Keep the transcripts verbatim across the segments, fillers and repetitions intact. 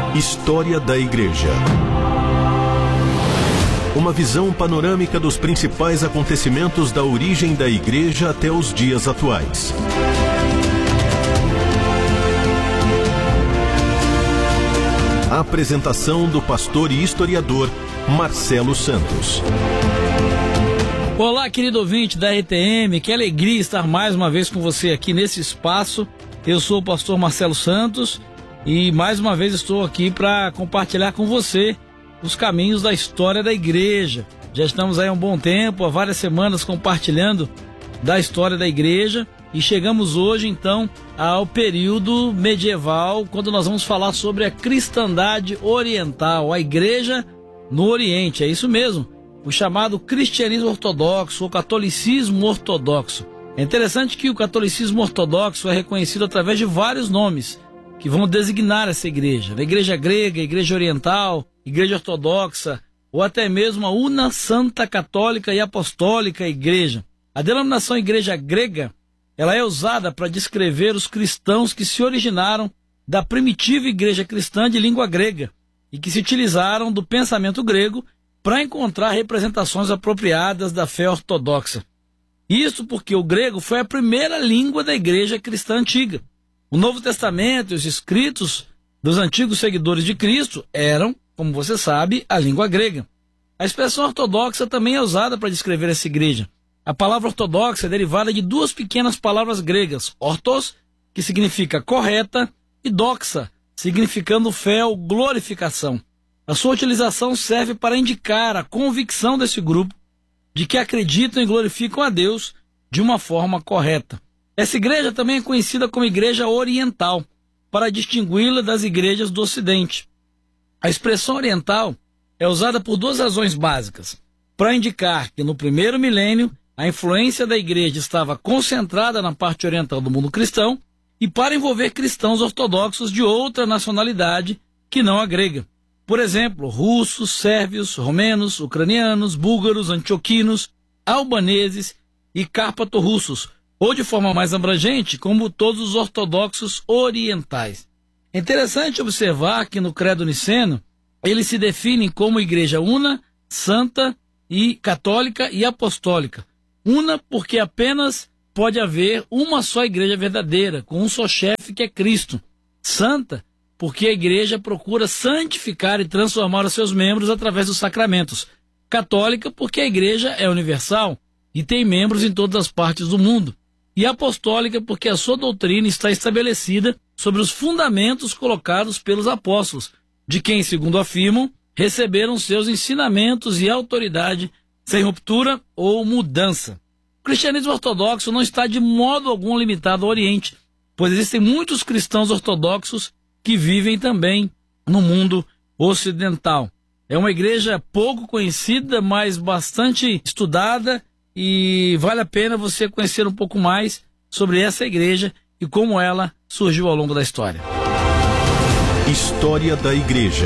História da Igreja. Uma visão panorâmica dos principais acontecimentos da origem da Igreja até os dias atuais. A apresentação do pastor e historiador Marcelo Santos. Olá, querido ouvinte da R T M, que alegria estar mais uma vez com você aqui nesse espaço. Eu sou o pastor Marcelo Santos e mais uma vez estou aqui para compartilhar com você os caminhos da história da igreja. Já estamos aí há um bom tempo, há várias semanas compartilhando da história da igreja e chegamos hoje então ao período medieval, quando nós vamos falar sobre a cristandade oriental, a igreja no Oriente, é isso mesmo, o chamado cristianismo ortodoxo ou catolicismo ortodoxo. É interessante que o catolicismo ortodoxo é reconhecido através de vários nomes que vão designar essa igreja. A igreja grega, a igreja oriental, igreja ortodoxa, ou até mesmo a una santa católica e apostólica igreja. A denominação igreja grega, ela é usada para descrever os cristãos que se originaram da primitiva igreja cristã de língua grega e que se utilizaram do pensamento grego para encontrar representações apropriadas da fé ortodoxa. Isso porque o grego foi a primeira língua da igreja cristã antiga. O Novo Testamento e os escritos dos antigos seguidores de Cristo eram, como você sabe, a língua grega. A expressão ortodoxa também é usada para descrever essa igreja. A palavra ortodoxa é derivada de duas pequenas palavras gregas, ortos, que significa correta, e doxa, significando fé ou glorificação. A sua utilização serve para indicar a convicção desse grupo de que acreditam e glorificam a Deus de uma forma correta. Essa igreja também é conhecida como igreja oriental, para distingui-la das igrejas do Ocidente. A expressão oriental é usada por duas razões básicas: para indicar que no primeiro milênio a influência da igreja estava concentrada na parte oriental do mundo cristão e para envolver cristãos ortodoxos de outra nacionalidade que não a grega. Por exemplo, russos, sérvios, romenos, ucranianos, búlgaros, antioquinos, albaneses e cárpato-russos, ou de forma mais abrangente, como todos os ortodoxos orientais. É interessante observar que no Credo Niceno, eles se definem como igreja una, santa e católica e apostólica. Una porque apenas pode haver uma só igreja verdadeira, com um só chefe que é Cristo. Santa porque a igreja procura santificar e transformar os seus membros através dos sacramentos. Católica porque a igreja é universal e tem membros em todas as partes do mundo. E apostólica porque a sua doutrina está estabelecida sobre os fundamentos colocados pelos apóstolos, de quem, segundo afirmam, receberam seus ensinamentos e autoridade sem ruptura ou mudança. O cristianismo ortodoxo não está de modo algum limitado ao Oriente, pois existem muitos cristãos ortodoxos que vivem também no mundo ocidental. É uma igreja pouco conhecida, mas bastante estudada, e vale a pena você conhecer um pouco mais sobre essa igreja e como ela surgiu ao longo da história. História da Igreja.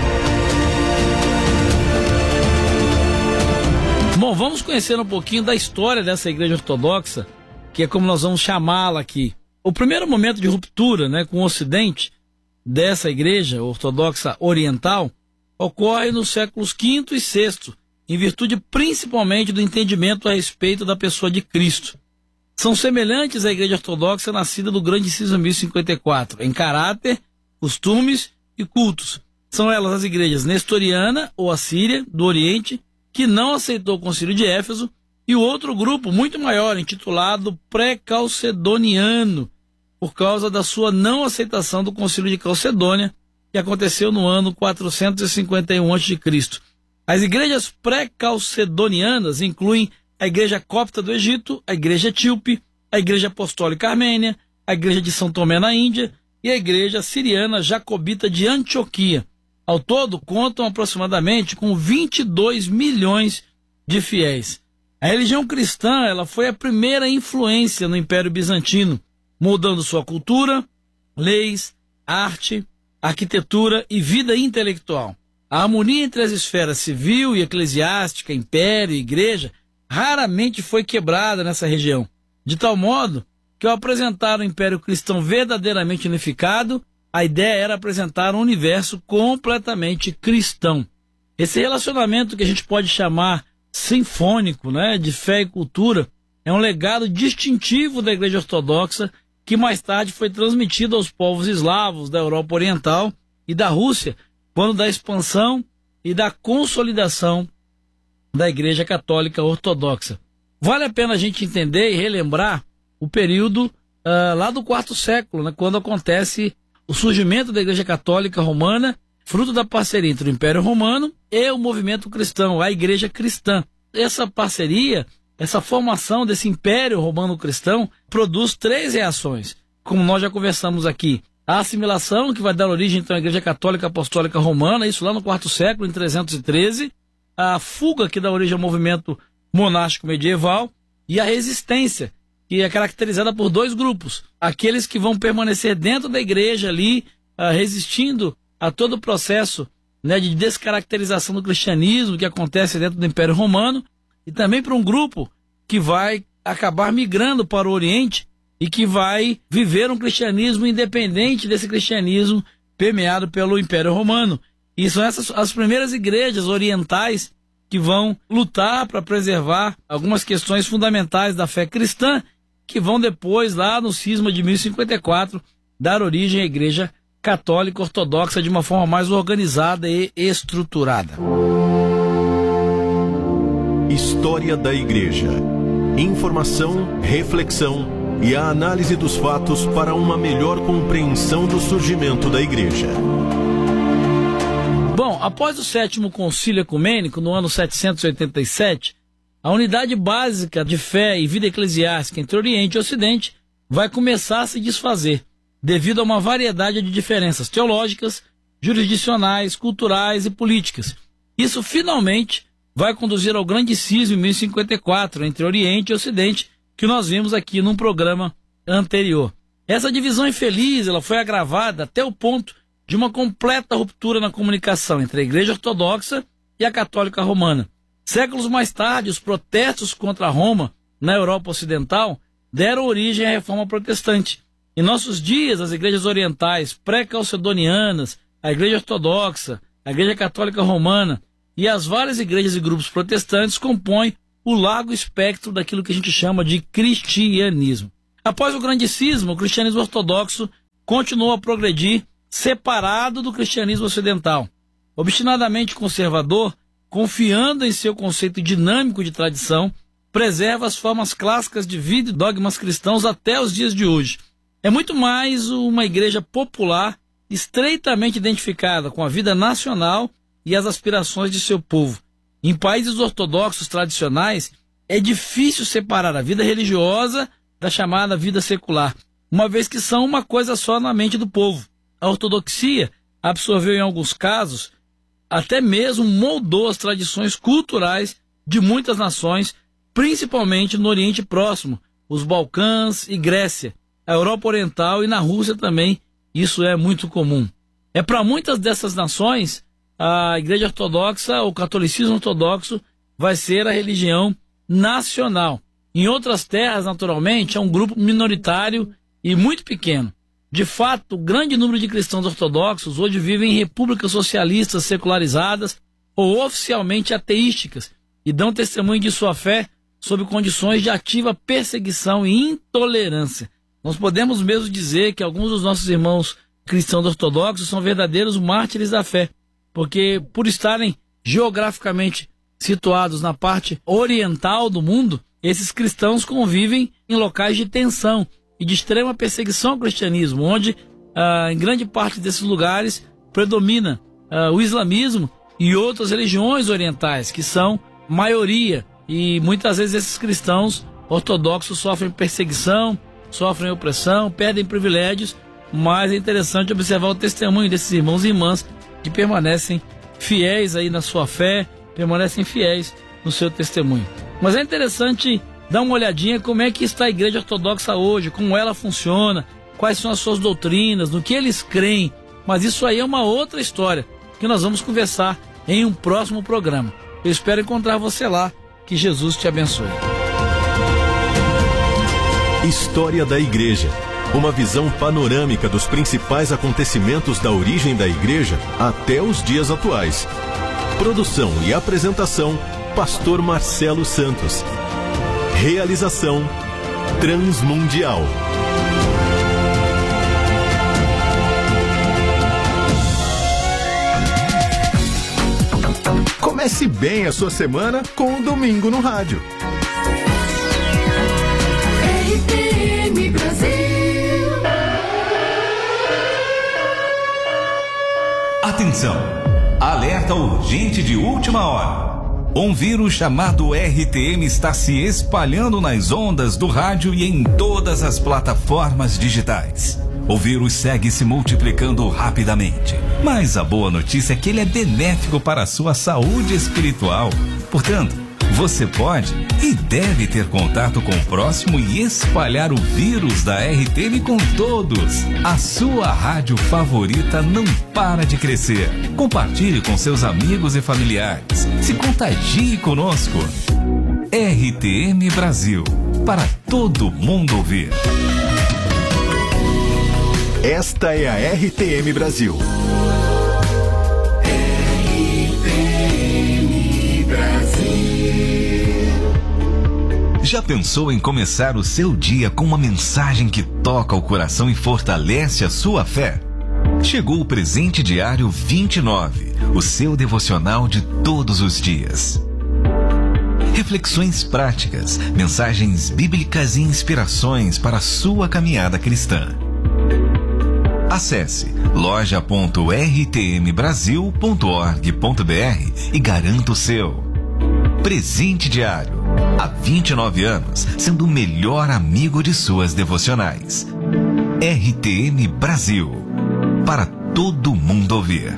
Bom, vamos conhecer um pouquinho da história dessa igreja ortodoxa, que é como nós vamos chamá-la aqui. O primeiro momento de ruptura, né, com o Ocidente dessa igreja ortodoxa oriental ocorre nos séculos quinto e sexto, em virtude principalmente do entendimento a respeito da pessoa de Cristo. São semelhantes à igreja ortodoxa nascida do grande cisma mil e cinquenta e quatro, em caráter, costumes e cultos. São elas as igrejas nestoriana ou assíria, do Oriente, que não aceitou o concílio de Éfeso, e o outro grupo muito maior, intitulado pré-calcedoniano, por causa da sua não aceitação do concílio de Calcedônia, que aconteceu no ano quatrocentos e cinquenta e um antes de Cristo. As igrejas pré-calcedonianas incluem a igreja copta do Egito, a igreja etíope, a igreja apostólica armênia, a igreja de São Tomé na Índia e a igreja siriana jacobita de Antioquia. Ao todo, contam aproximadamente com vinte e dois milhões de fiéis. A religião cristã ela foi a primeira influência no Império Bizantino, moldando sua cultura, leis, arte, arquitetura e vida intelectual. A harmonia entre as esferas civil e eclesiástica, império e igreja, raramente foi quebrada nessa região, de tal modo que ao apresentar o Império Cristão verdadeiramente unificado, a ideia era apresentar um universo completamente cristão. Esse relacionamento que a gente pode chamar sinfônico, né, de fé e cultura, é um legado distintivo da Igreja Ortodoxa que mais tarde foi transmitido aos povos eslavos da Europa Oriental e da Rússia, quando da expansão e da consolidação da Igreja Católica Ortodoxa. Vale a pena a gente entender e relembrar o período uh, lá do quarto século, né, quando acontece o surgimento da Igreja Católica Romana, fruto da parceria entre o Império Romano e o movimento cristão, a Igreja Cristã. Essa parceria, essa formação desse Império Romano Cristão produz três reações, como nós já conversamos aqui. A assimilação, que vai dar origem então à Igreja Católica Apostólica Romana, isso lá no quarto século, em trezentos e treze, a fuga, que dá origem ao movimento monástico medieval, e a resistência, que é caracterizada por dois grupos: aqueles que vão permanecer dentro da igreja ali, uh, resistindo a todo o processo, né, de descaracterização do cristianismo que acontece dentro do Império Romano, e também para um grupo que vai acabar migrando para o Oriente e que vai viver um cristianismo independente desse cristianismo permeado pelo Império Romano. E são essas as primeiras igrejas orientais que vão lutar para preservar algumas questões fundamentais da fé cristã, que vão depois, lá no cisma de mil e cinquenta e quatro, dar origem à Igreja Católica Ortodoxa de uma forma mais organizada e estruturada. História da Igreja. Informação, reflexão e a análise dos fatos para uma melhor compreensão do surgimento da Igreja. Bom, após o sétimo concílio ecumênico, no ano setecentos e oitenta e sete, a unidade básica de fé e vida eclesiástica entre Oriente e Ocidente vai começar a se desfazer, devido a uma variedade de diferenças teológicas, jurisdicionais, culturais e políticas. Isso finalmente vai conduzir ao grande cisma em mil e cinquenta e quatro entre Oriente e Ocidente, que nós vimos aqui num programa anterior. Essa divisão infeliz ela foi agravada até o ponto de uma completa ruptura na comunicação entre a Igreja Ortodoxa e a Católica Romana. Séculos mais tarde, os protestos contra Roma na Europa Ocidental deram origem à Reforma Protestante. Em nossos dias, as igrejas orientais pré-calcedonianas, a Igreja Ortodoxa, a Igreja Católica Romana e as várias igrejas e grupos protestantes compõem o largo espectro daquilo que a gente chama de cristianismo. Após o grande cisma, o cristianismo ortodoxo continuou a progredir separado do cristianismo ocidental. Obstinadamente conservador, confiando em seu conceito dinâmico de tradição, preserva as formas clássicas de vida e dogmas cristãos até os dias de hoje. É muito mais uma igreja popular, estreitamente identificada com a vida nacional e as aspirações de seu povo. Em países ortodoxos tradicionais, é difícil separar a vida religiosa da chamada vida secular, uma vez que são uma coisa só na mente do povo. A ortodoxia absorveu em alguns casos, até mesmo moldou as tradições culturais de muitas nações, principalmente no Oriente Próximo, os Balcãs e Grécia, a Europa Oriental e na Rússia também, isso é muito comum. É para muitas dessas nações, a Igreja Ortodoxa, o catolicismo ortodoxo, vai ser a religião nacional. Em outras terras, naturalmente, é um grupo minoritário e muito pequeno. De fato, o grande número de cristãos ortodoxos hoje vivem em repúblicas socialistas secularizadas ou oficialmente ateísticas e dão testemunho de sua fé sob condições de ativa perseguição e intolerância. Nós podemos mesmo dizer que alguns dos nossos irmãos cristãos ortodoxos são verdadeiros mártires da fé, porque por estarem geograficamente situados na parte oriental do mundo, esses cristãos convivem em locais de tensão e de extrema perseguição ao cristianismo, onde ah, em grande parte desses lugares predomina ah, o islamismo e outras religiões orientais, que são maioria, e muitas vezes esses cristãos ortodoxos sofrem perseguição, sofrem opressão, perdem privilégios, mas é interessante observar o testemunho desses irmãos e irmãs que permanecem fiéis aí na sua fé, permanecem fiéis no seu testemunho. Mas é interessante dar uma olhadinha como é que está a Igreja Ortodoxa hoje, como ela funciona, quais são as suas doutrinas, no que eles creem. Mas isso aí é uma outra história que nós vamos conversar em um próximo programa. Eu espero encontrar você lá. Que Jesus te abençoe. História da Igreja. Uma visão panorâmica dos principais acontecimentos da origem da igreja até os dias atuais. Produção e apresentação, Pastor Marcelo Santos. Realização, Transmundial. Comece bem a sua semana com o Domingo no Rádio. R T M Brasil. Atenção! Alerta urgente de última hora. Um vírus chamado R T M está se espalhando nas ondas do rádio e em todas as plataformas digitais. O vírus segue se multiplicando rapidamente, mas a boa notícia é que ele é benéfico para a sua saúde espiritual. Portanto, você pode e deve ter contato com o próximo e espalhar o vírus da R T M com todos. A sua rádio favorita não para de crescer. Compartilhe com seus amigos e familiares. Se contagie conosco. R T M Brasil, para todo mundo ouvir. Esta é a R T M Brasil. R T M Brasil. Já pensou em começar o seu dia com uma mensagem que toca o coração e fortalece a sua fé? Chegou o Presente Diário vinte e nove, o seu devocional de todos os dias. Reflexões práticas, mensagens bíblicas e inspirações para a sua caminhada cristã. Acesse loja ponto r t m brasil ponto org ponto b r e garanta o seu. Presente Diário. Há vinte e nove anos, sendo o melhor amigo de suas devocionais. R T M Brasil. Para todo mundo ouvir.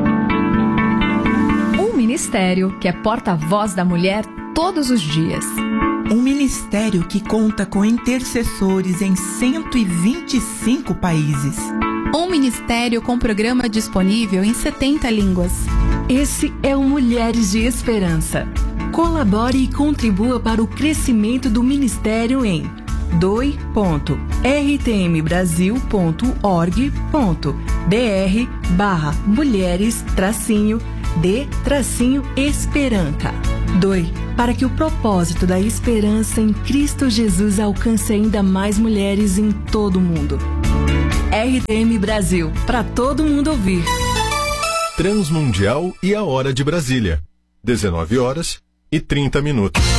Um ministério que é porta-voz da mulher todos os dias. Um ministério que conta com intercessores em cento e vinte e cinco países. Um ministério com programa disponível em setenta línguas. Esse é o Mulheres de Esperança. Colabore e contribua para o crescimento do ministério em doe ponto r t m brasil ponto org ponto b r barra mulheres tracinho de tracinho esperança. Doe para que o propósito da esperança em Cristo Jesus alcance ainda mais mulheres em todo o mundo. R T M Brasil, para todo mundo ouvir. Transmundial e a hora de Brasília. dezenove horas e trinta minutos.